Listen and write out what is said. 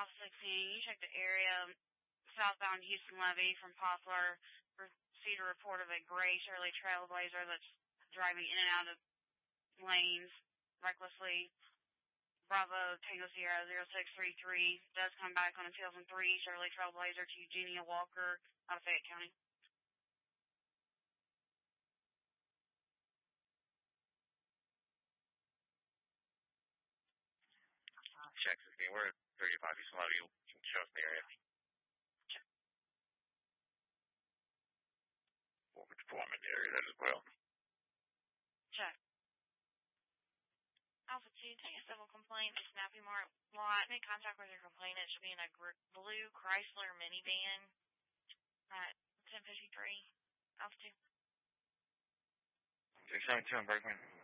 Alpha 16, you check the area southbound Houston Levee from Poplar. Received a report of a gray Chevrolet Trailblazer that's driving in and out of lanes recklessly. Bravo Tango Sierra 0633 does come back on a 2003 Chevrolet Trailblazer to Eugenia Walker out of Fayette County. Check 16, we're at 35 East Levee. You can show us the area. Check. We'll perform in the area then as well. Check. Alpha 2, take a civil complaint to Snappy Mart lot. Make contact with your complainant. It should be in a blue Chrysler minivan at 1053. Alpha 2. 672 on Bergman.